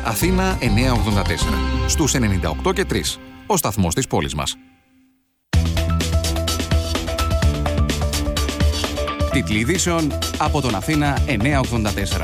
Αθήνα 984. Στους 98 και 3. Ο σταθμός της πόλης μας. Τίτλοι ειδήσεων από τον Αθήνα 984.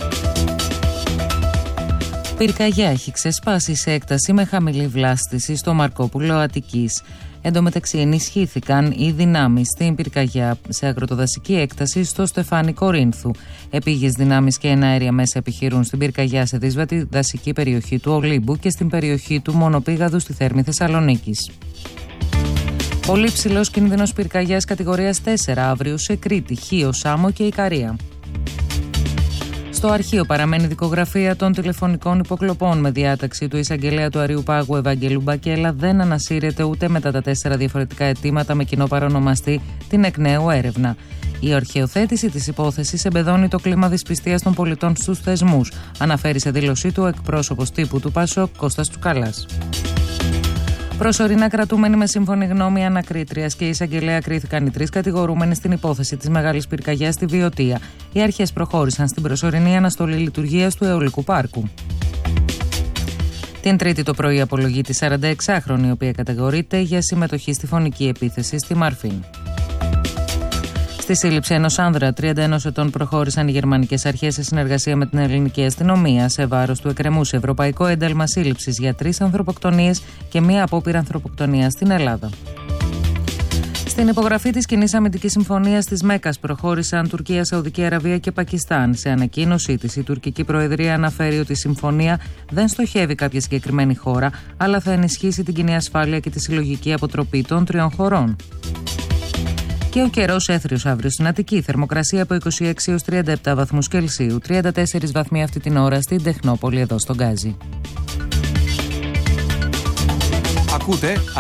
Πυρκαγιά έχει ξεσπάσει σε έκταση με χαμηλή βλάστηση στο Μαρκόπουλο Αττικής. Εν τω μεταξύ ενισχύθηκαν οι δυνάμεις στην πυρκαγιά σε αγροτοδασική έκταση στο Στεφάνι Κορίνθου. Επίγειες δυνάμεις και εναέρια μέσα επιχειρούν στην πυρκαγιά σε δύσβατη δασική περιοχή του Ολύμπου και στην περιοχή του Μονοπήγαδου στη Θέρμη Θεσσαλονίκης. Πολύ ψηλός κίνδυνος πυρκαγιάς κατηγορίας 4 αύριο σε Κρήτη, Χίο, Σάμο και Ικαρία. Στο αρχείο παραμένει δικογραφία των τηλεφωνικών υποκλοπών με διάταξη του εισαγγελέα του Αριού Πάγου Ευαγγέλου Μπακέλα δεν ανασύρεται ούτε μετά τα 4 διαφορετικά αιτήματα με κοινό παρονομαστή την εκ νέου έρευνα. Η αρχαιοθέτηση της υπόθεσης εμπεδώνει το κλίμα δυσπιστίας των πολιτών στους θεσμούς, αναφέρει σε δήλωσή του ο εκπρόσωπος τύπου του ΠΑΣΟΚ Κώστας Τσουκαλάς. Προσωρινά κρατούμενοι με σύμφωνη γνώμη ανακρίτριας και εισαγγελέα κρίθηκαν οι 3 κατηγορούμενοι στην υπόθεση της μεγάλης πυρκαγιάς στη Βιωτία. Οι αρχές προχώρησαν στην προσωρινή αναστολή λειτουργίας του αιωλικού πάρκου. Την Τρίτη το πρωί απολογείται η 46χρονη, η οποία κατηγορείται για συμμετοχή στη φωνική επίθεση στη Μαρφίν. Στη σύλληψη ενός άνδρα 31 ετών προχώρησαν οι γερμανικές αρχές σε συνεργασία με την ελληνική αστυνομία σε βάρος του εκκρεμούς ευρωπαϊκό ένταλμα σύλληψης για 3 ανθρωποκτονίες και 1 απόπειρα ανθρωποκτονίας στην Ελλάδα. Στην υπογραφή της κοινής αμυντικής συμφωνίας της Μέκκας προχώρησαν Τουρκία, Σαουδική Αραβία και Πακιστάν. Σε ανακοίνωσή της, η τουρκική προεδρία αναφέρει ότι η συμφωνία δεν στοχεύει κάποια συγκεκριμένη χώρα, αλλά θα ενισχύσει την κοινή ασφάλεια και τη συλλογική αποτροπή των 3 χωρών. Και ο καιρός έθριος αύριο στην Αττική. Θερμοκρασία από 26 έως 37 βαθμούς Κελσίου. 34 βαθμοί αυτή την ώρα στην Τεχνόπολη εδώ στον Γκάζι. Ακούτε